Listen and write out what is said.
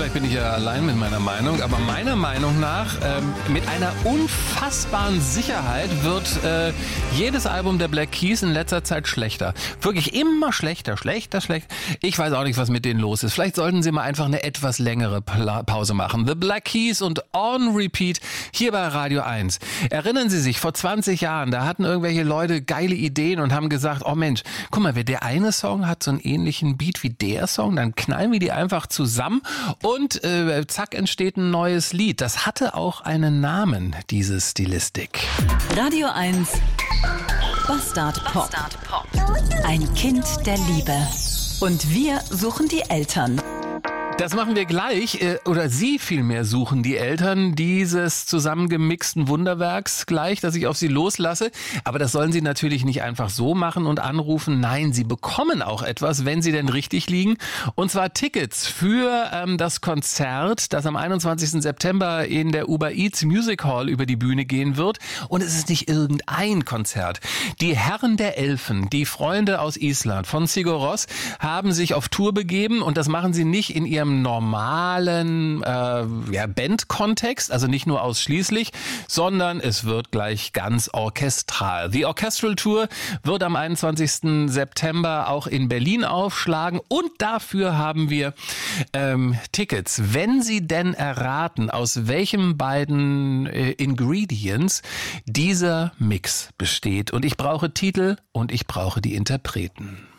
Vielleicht bin ich ja allein mit meiner Meinung, aber meiner Meinung nach mit einer unfassbaren Sicherheit wird jedes Album der Black Keys in letzter Zeit schlechter. Wirklich immer schlechter. Ich weiß auch nicht, was mit denen los ist. Vielleicht sollten sie mal einfach eine etwas längere Pause machen. The Black Keys und On Repeat hier bei Radio 1. Erinnern Sie sich, vor 20 Jahren, da hatten irgendwelche Leute geile Ideen und haben gesagt, oh Mensch, guck mal, wer der eine Song hat so einen ähnlichen Beat wie der Song, dann knallen wir die einfach zusammen und zack entsteht ein neues Lied. Das hatte auch einen Namen, diese Stilistik. Radio 1 Bastard Pop. Ein Kind der Liebe. Und wir suchen die Eltern. Das machen wir gleich, oder Sie vielmehr suchen die Eltern dieses zusammengemixten Wunderwerks gleich, dass ich auf Sie loslasse. Aber das sollen Sie natürlich nicht einfach so machen und anrufen. Nein, Sie bekommen auch etwas, wenn Sie denn richtig liegen. Und zwar Tickets für das Konzert, das am 21. September in der Uber Eats Music Hall über die Bühne gehen wird. Und es ist nicht irgendein Konzert. Die Herren der Elfen, die Freunde aus Island von Sigur Rós, haben sich auf Tour begeben und das machen sie nicht in ihrem normalen Band-Kontext, also nicht nur ausschließlich, sondern es wird gleich ganz orchestral. Die Orchestral Tour wird am 21. September auch in Berlin aufschlagen und dafür haben wir Tickets. Wenn Sie denn erraten, aus welchen beiden Ingredients dieser Mix besteht und ich brauche Titel und ich brauche die Interpreten.